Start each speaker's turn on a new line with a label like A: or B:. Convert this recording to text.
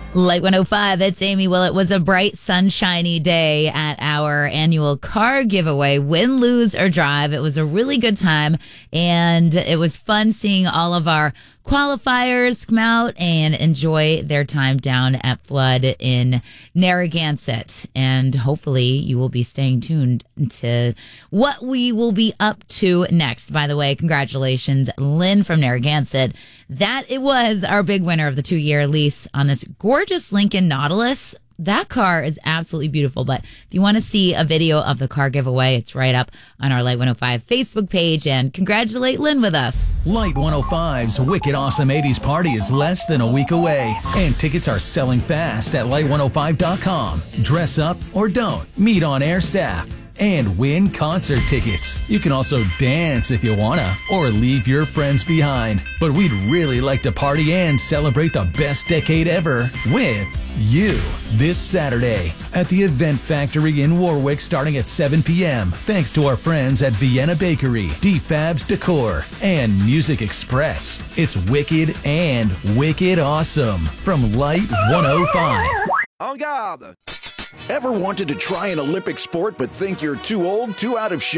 A: Light 105, it's Amy. Well, it was a bright, sunshiny day at our annual car giveaway. Win, lose, or drive. It was a really good time, and it was fun seeing all of our qualifiers come out and enjoy their time down at Flood in Narragansett. And hopefully you will be staying tuned to what we will be up to next. By the way, congratulations, Lynn from Narragansett. That it was our big winner of the 2-year lease on this gorgeous Lincoln Nautilus. That car is absolutely beautiful, but if you want to see a video of the car giveaway, it's right up on our Light 105 Facebook page, and congratulate Lynn with us.
B: Light 105's Wicked Awesome 80s Party is less than a week away, and tickets are selling fast at light105.com. Dress up or don't. Meet on-air staff and win concert tickets. You can also dance if you wanna, or leave your friends behind. But we'd really like to party and celebrate the best decade ever with you this Saturday at the Event Factory in Warwick starting at 7 p.m. Thanks to our friends at Vienna Bakery, DFab's Decor, and Music Express. It's wicked and wicked awesome from Light 105.
C: En garde! Ever wanted to try an Olympic sport but think you're too old, too out of shape?